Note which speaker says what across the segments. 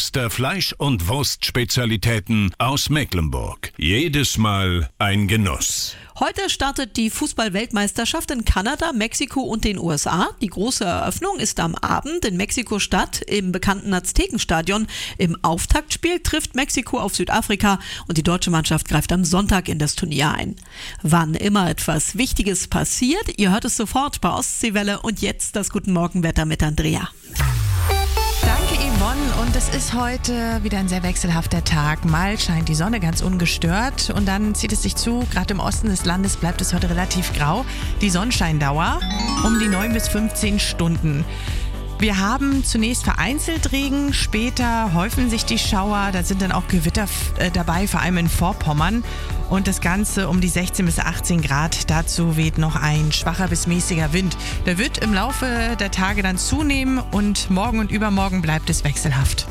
Speaker 1: bester Fleisch- und Wurstspezialitäten aus Mecklenburg. Jedes Mal ein Genuss.
Speaker 2: Heute startet die Fußball-Weltmeisterschaft in Kanada, Mexiko und den USA. Die große Eröffnung ist am Abend in Mexiko-Stadt im bekannten Aztekenstadion. Im Auftaktspiel trifft Mexiko auf Südafrika und die deutsche Mannschaft greift am Sonntag in das Turnier ein. Wann immer etwas Wichtiges passiert, ihr hört es sofort bei Ostseewelle und jetzt das Guten Morgen-Wetter mit Andrea.
Speaker 3: Danke Yvonne, und es ist heute wieder ein sehr wechselhafter Tag. Mal scheint die Sonne ganz ungestört und dann zieht es sich zu. Gerade im Osten des Landes bleibt es heute relativ grau. Die Sonnenscheindauer um die 9 bis 15 Stunden. Wir haben zunächst vereinzelt Regen, später häufen sich die Schauer, da sind dann auch Gewitter dabei, vor allem in Vorpommern. Und das Ganze um die 16 bis 18 Grad. Dazu weht noch ein schwacher bis mäßiger Wind. Der wird im Laufe der Tage dann zunehmen und morgen und übermorgen bleibt es wechselhaft.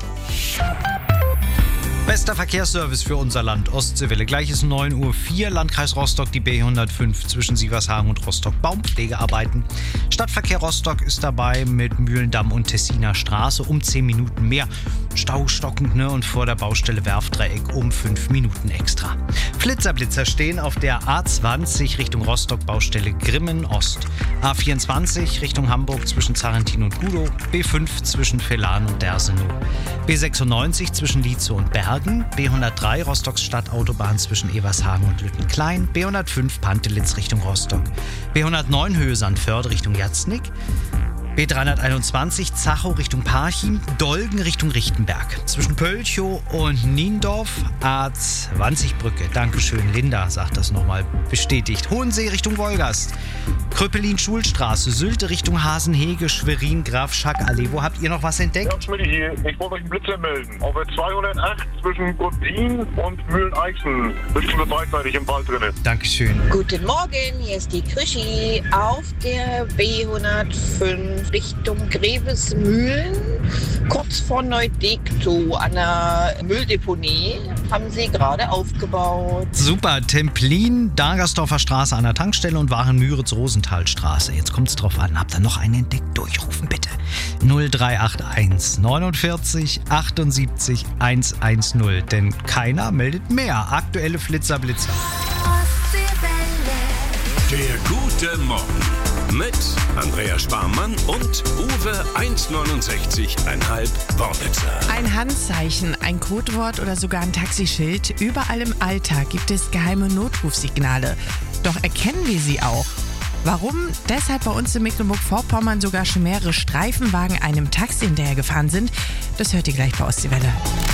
Speaker 4: Bester Verkehrsservice für unser Land, Ostseewelle. Gleich ist 9:04 Uhr, Landkreis Rostock, die B105 zwischen Sievershagen und Rostock. Baumpflegearbeiten. Stadtverkehr Rostock ist dabei mit Mühlendamm und Tessiner Straße um 10 Minuten mehr. Stau stockend, und vor der Baustelle Werfdreieck um 5 Minuten extra. Blitzer stehen auf der A20 Richtung Rostock, Baustelle Grimmen Ost. A24 Richtung Hamburg zwischen Zarrentin und Gudow. B5 zwischen Velan und Dersenow. B96 zwischen Lietzow und Bergen. B103 Rostocks Stadtautobahn zwischen Evershagen und Lüttenklein. B105 Pantelitz Richtung Rostock. B109 Höhe Sandförde Richtung Jatznick. B321 Zachow Richtung Parchim, Dolgen Richtung Richtenberg. Zwischen Pölchow und Niendorf A20 Brücke. Dankeschön, Linda sagt das nochmal bestätigt. Hohensee Richtung Wolgast. Kröppelin-Schulstraße, Sylte Richtung Hasenhege, Schwerin, Graf Schack Allee. Wo habt ihr noch was entdeckt?
Speaker 5: Ja, Schmidt hier. Ich wollte euch einen Blitzer melden. Auf der 208 zwischen Gottin und Mühlen-Eichsen. Bist du beidseitig im Wald drin.
Speaker 4: Dankeschön.
Speaker 6: Guten Morgen, hier ist die Krischi auf der B105 Richtung Grevesmühlen. Kurz vor Neudektow an der Mülldeponie haben sie gerade aufgebaut.
Speaker 4: Super, Templin, Dagersdorfer Straße an der Tankstelle und Waren-Müritz-Rosenthalstraße. Jetzt kommt's drauf an. Habt ihr noch einen entdeckt? Durchrufen bitte. 0381 49 78 110. Denn keiner meldet mehr. Aktuelle Flitzer.
Speaker 1: Der gute Morgen mit Andrea Sparmann und Uwe 1,69,5 Wortwitzer.
Speaker 3: Ein Handzeichen, ein Codewort oder sogar ein Taxischild. Überall im Alltag gibt es geheime Notrufsignale. Doch erkennen wir sie auch? Warum deshalb bei uns in Mecklenburg-Vorpommern sogar schon mehrere Streifenwagen einem Taxi hinterhergefahren sind, das hört ihr gleich bei Ostseewelle.